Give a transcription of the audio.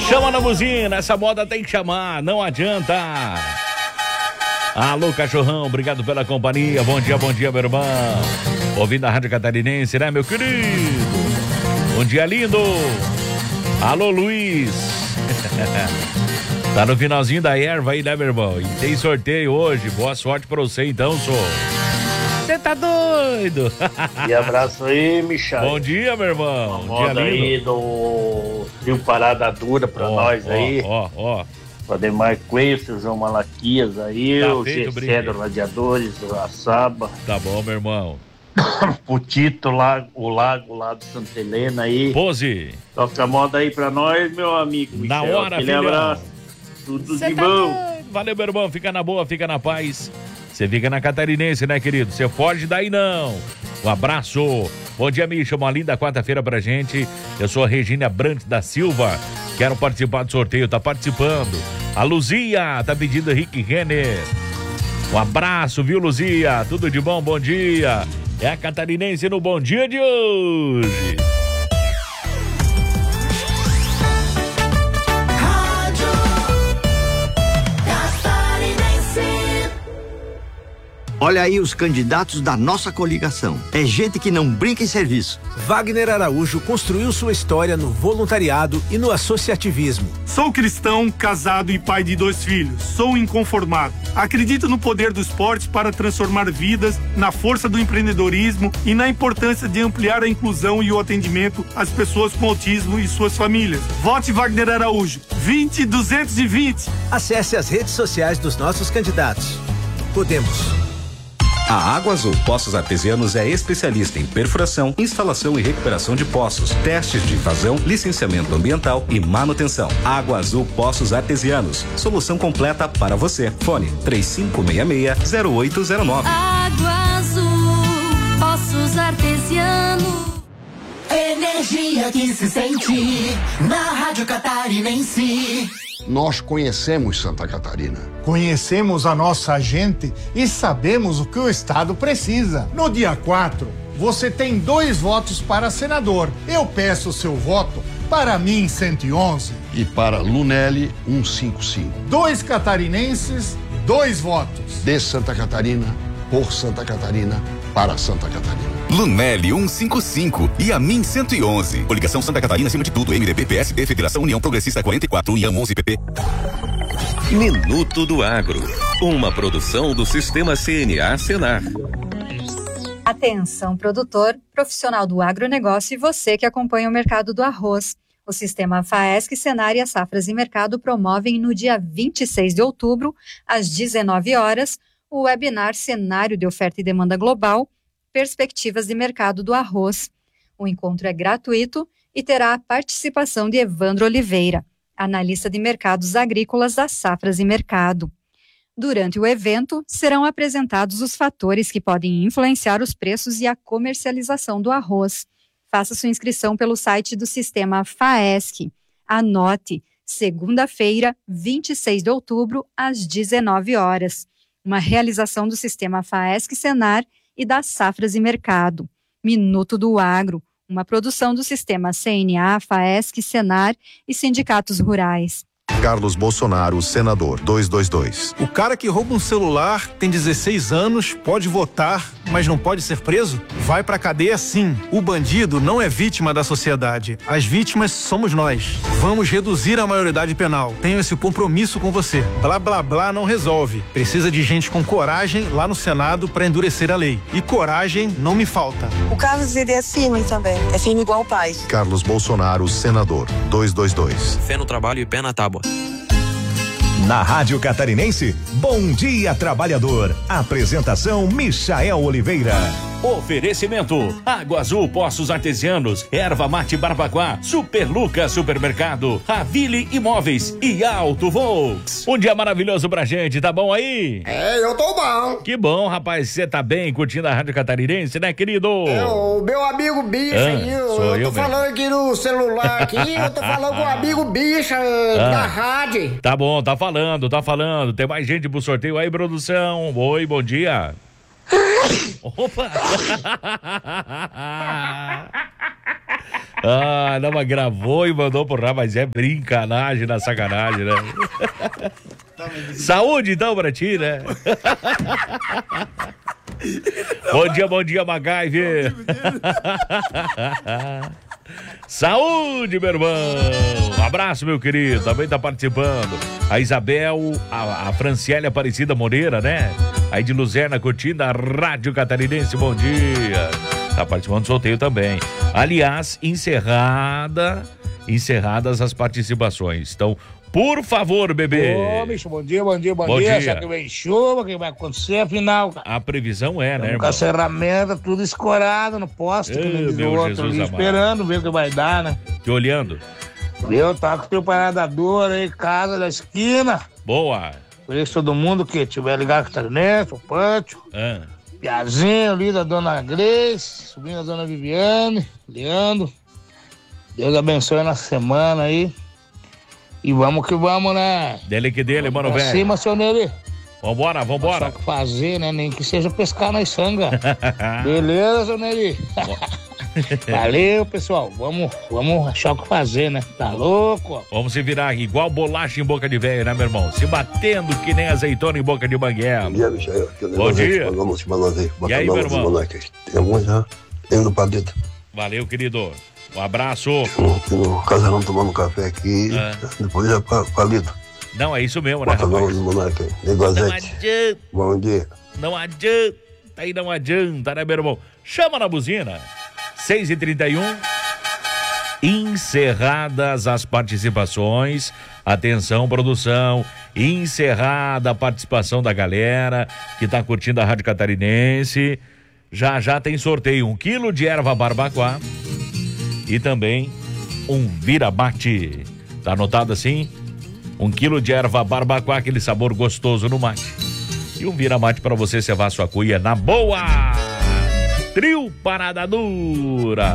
Chama na buzina, essa moda tem que chamar, não adianta. Alô, cachorrão, obrigado pela companhia. Bom dia, meu irmão. Ouvindo a Rádio Catarinense, né, meu querido? Bom dia, lindo. Alô, Luiz. Tá no finalzinho da erva aí, né, meu irmão? E tem sorteio hoje. Boa sorte pra você, então, sou. Você tá doido? E abraço aí, Michel. Bom dia, meu irmão. Bom dia aí do Rio Parada Dura pra nós aí. Ó. O Ademar Coelho, o João Malaquias aí, tá o Gessé do Radiadores, a Saba. Tá bom, meu irmão. O Tito lá, o Lago lá do Santa Helena aí. Pose. Toca a moda aí pra nós, meu amigo. Na Michel. hora, Aquele filhão. abraço. Tudo Cê de tá bom. doido. Valeu, meu irmão. Fica na boa, fica na paz. Você fica na Catarinense, né, querido? Você foge daí não. Um abraço. Bom dia, Misha. Uma linda quarta-feira pra gente. Eu sou a Regina Brantes da Silva. Quero participar do sorteio. Tá participando. A Luzia tá pedindo Rick Renner. Um abraço, viu, Luzia? Tudo de bom? Bom dia. É a Catarinense no Bom Dia de hoje. Olha aí os candidatos da nossa coligação. É gente que não brinca em serviço. Wagner Araújo construiu sua história no voluntariado e no associativismo. Sou cristão, casado e pai de 2 filhos. Sou inconformado. Acredito no poder do esporte para transformar vidas, na força do empreendedorismo e na importância de ampliar a inclusão e o atendimento às pessoas com autismo e suas famílias. Vote Wagner Araújo. 20220. Acesse as redes sociais dos nossos candidatos. Podemos. A Água Azul Poços Artesianos é especialista em perfuração, instalação e recuperação de poços, testes de vazão, licenciamento ambiental e manutenção. Água Azul Poços Artesianos, solução completa para você. Fone 3566-0809. Água Azul Poços Artesianos. Energia que se sente na Rádio Catarinense. Nós conhecemos Santa Catarina. Conhecemos a nossa gente e sabemos o que o Estado precisa. No dia 4, você tem 2 votos para senador. Eu peço o seu voto para mim 111. E para Lunelli 155. 2 catarinenses, 2 votos. De Santa Catarina, por Santa Catarina, para Santa Catarina. Lunelli 155 e a mim 111. Coligação Santa Catarina acima de tudo. MDB, PSD, Federação União Progressista 44, União 11 PP. Minuto do Agro. Uma produção do Sistema CNA Senar. Atenção, produtor, profissional do agronegócio e você que acompanha o mercado do arroz. O Sistema FAESC, Senar e as Safras e Mercado promovem no dia 26 de outubro, às 19 horas, o webinar Cenário de Oferta e Demanda Global, Perspectivas de Mercado do Arroz. O encontro é gratuito e terá a participação de Evandro Oliveira, analista de mercados agrícolas das Safras e Mercado. Durante o evento, serão apresentados os fatores que podem influenciar os preços e a comercialização do arroz. Faça sua inscrição pelo site do Sistema FAESC. Anote, segunda-feira, 26 de outubro, às 19 horas. Uma realização do Sistema FAESC Senar e das Safras e Mercado. Minuto do Agro, uma produção do Sistema CNA, FAESC, Senar e sindicatos rurais. Carlos Bolsonaro, senador, 222. O cara que rouba um celular, tem 16 anos, pode votar, mas não pode ser preso? Vai pra cadeia sim. O bandido não é vítima da sociedade. As vítimas somos nós. Vamos reduzir a maioridade penal. Tenho esse compromisso com você. Blá, blá, blá não resolve. Precisa de gente com coragem lá no Senado pra endurecer a lei. E coragem não me falta. O Carlos, ele é firme também. É firme igual o pai. Carlos Bolsonaro, senador, 222. Fé no trabalho e pé na tábua. Na Rádio Catarinense, Bom Dia Trabalhador. Apresentação Michael Oliveira. Oferecimento: Água Azul Poços Artesianos, Erva Mate Barbacoa, Super Lucas Supermercado, Ravile Imóveis e Auto Volks. Um dia maravilhoso pra gente, tá bom aí? É, eu tô bom. Que bom, rapaz, você tá bem curtindo a Rádio Catarinense, né, querido? O meu amigo Bicha aí, eu tô falando aqui no celular aqui, eu tô falando com o amigo Bicha da rádio. Tá bom, tá falando. Tem mais gente pro sorteio aí, produção. Oi, bom dia. Opa! Ah, não, mas gravou e mandou pro rádio, mas é brincanagem na sacanagem, né? Saúde, então, pra ti, né? Bom dia, MacGyver. Saúde, meu irmão. Um abraço, meu querido. Também tá participando a Isabel, a Franciele Aparecida Moreira, né? Aí de Luzerna curtindo a Rádio Catarinense. Bom dia. Tá participando do sorteio também. Aliás, encerradas as participações. Então, por favor, bebê. Ô, bicho, bom dia. Sabe que vem chuva, o que vai acontecer, afinal? A previsão é, né, irmão? Com a ferramenta tudo escorado no poste, que nem diz o outro ali, esperando ver o que vai dar, né? Te olhando. Eu tava com o teu paradador aí, casa da esquina. Boa. Por isso todo mundo que tiver ligado com o Catarinense, o Pâncio, Piazinho ali da dona Grace, sobrinho da dona Viviane, Leandro. Deus abençoe na semana aí. E vamos que vamos, né? Dele que dele, mano, velho. Pra cima, seu Neri. Vambora. Só que fazer, né? Nem que seja pescar na sanga. Beleza, seu Neri? Valeu, pessoal. Vamos achar o que fazer, né? Tá louco? Vamos se virar igual bolacha em boca de velho, né, meu irmão? Se batendo que nem azeitona em boca de banguela. Bom dia, Michael. Bom dia. E aí, meu irmão? Tem algum já? Tem no palito. Valeu, querido. Um abraço. No casarão tomando café aqui, depois já palito. Não, é isso mesmo, né, rapaz? Não adianta. Bom dia. Não adianta, né, meu irmão? Chama na buzina. 6h31. Encerradas as participações. Atenção, produção. Encerrada a participação da galera que tá curtindo a Rádio Catarinense. Já tem sorteio. 1 quilo de erva barbacoa. E também um vira-mate. Tá anotado assim? 1 quilo de erva barbacoa, aquele sabor gostoso no mate. E um vira-mate para você cevar sua cuia na boa. Trio Parada Dura.